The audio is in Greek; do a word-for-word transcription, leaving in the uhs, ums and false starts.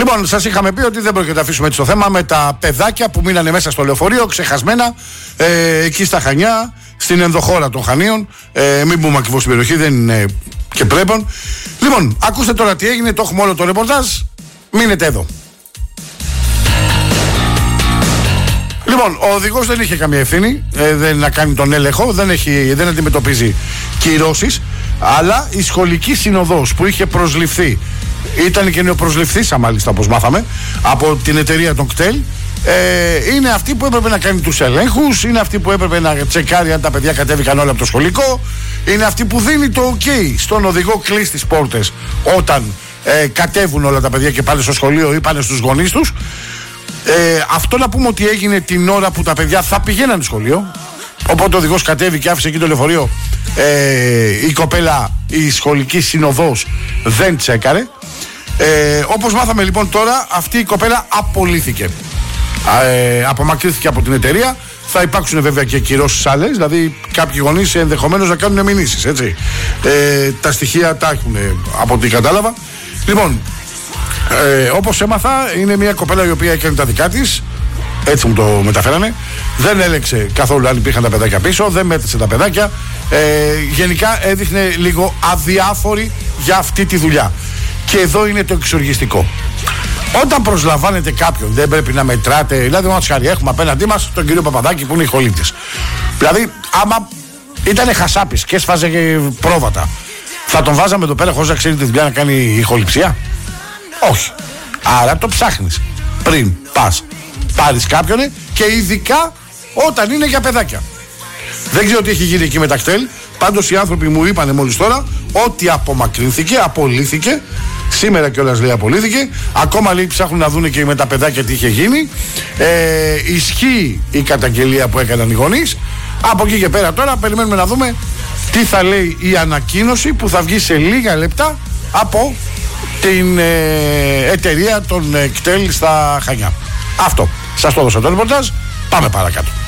Λοιπόν, σας είχαμε πει ότι δεν πρόκειται να αφήσουμε έτσι το θέμα με τα παιδάκια που μείνανε μέσα στο λεωφορείο, ξεχασμένα, ε, εκεί στα Χανιά, στην ενδοχώρα των Χανίων. Ε, μην πούμε ακριβώς στην περιοχή, δεν είναι και πρέπει. Λοιπόν, ακούστε τώρα τι έγινε, το έχουμε όλο το ρεπορτάζ. Μείνετε εδώ. Λοιπόν, ο οδηγός δεν είχε καμία ευθύνη, ε, δεν να κάνει τον έλεγχο, δεν, έχει, δεν αντιμετωπίζει κυρώσεις, αλλά η σχολική συνοδός που είχε προσληφθεί, ήταν και νεοπροσληφθήσα μάλιστα όπως μάθαμε, από την εταιρεία των κτέλ, ε, είναι αυτή που έπρεπε να κάνει τους ελέγχους, είναι αυτή που έπρεπε να τσεκάρει αν τα παιδιά κατέβηκαν όλα από το σχολικό, είναι αυτή που δίνει το ok στον οδηγό, κλείσει τις πόρτες όταν ε, κατέβουν όλα τα παιδιά και πάνε στο σχολείο ή πάνε στους γονείς τους. Ε, αυτό να πούμε ότι έγινε την ώρα που τα παιδιά θα πηγαίναν στο σχολείο. Οπότε ο οδηγός κατέβηκε και άφησε εκεί το λεωφορείο. Ε, η κοπέλα, η σχολική συνοδός δεν τσέκαρε. Ε, όπως μάθαμε λοιπόν τώρα, αυτή η κοπέλα απολύθηκε. Ε, απομακρύνθηκε από την εταιρεία. Θα υπάρξουν βέβαια και κυρώσεις άλλες. Δηλαδή κάποιοι γονείς ενδεχομένως να κάνουν μηνύσεις, έτσι. Ε, τα στοιχεία τα έχουν από ό,τι κατάλαβα. Λοιπόν, Ε, όπως έμαθα, είναι μια κοπέλα η οποία έκανε τα δικά της. Έτσι μου το μεταφέρανε. Δεν έλεξε καθόλου αν υπήρχαν τα παιδάκια πίσω. Δεν μέτρησε τα παιδάκια. ε, Γενικά έδειχνε λίγο αδιάφορη για αυτή τη δουλειά. Και εδώ είναι το εξοργιστικό. Όταν προσλαμβάνετε κάποιον, δεν πρέπει να μετράτε. Δηλαδή, μας χάρη, έχουμε απέναντί μας τον κύριο Παπαδάκη που είναι ηχολήπτης. Δηλαδή, άμα ήταν χασάπης και έσφαζε και πρόβατα, θα τον βάζαμε εδώ πέρα χωρίς να ξέρει τη δουλειά να κάνει ηχοληψία? Όχι. Άρα το ψάχνεις πριν πας πάρεις κάποιον, και ειδικά όταν είναι για παιδάκια. Δεν ξέρω τι έχει γίνει εκεί με τα κτέλ. Πάντως οι άνθρωποι μου είπανε μόλις τώρα ότι απομακρύνθηκε, απολύθηκε. Σήμερα κιόλας λέει απολύθηκε. Ακόμα λέει ψάχνουν να δουν και με τα παιδάκια τι είχε γίνει. ε, Ισχύει η καταγγελία που έκαναν οι γονείς. Από εκεί και πέρα τώρα περιμένουμε να δούμε τι θα λέει η ανακοίνωση που θα βγει σε λίγα λεπτά από την ε, εταιρεία των ε, κτέλ στα Χανιά. Αυτό. Σας το έδωσα το ρεπορτάζ. Πάμε παρακάτω.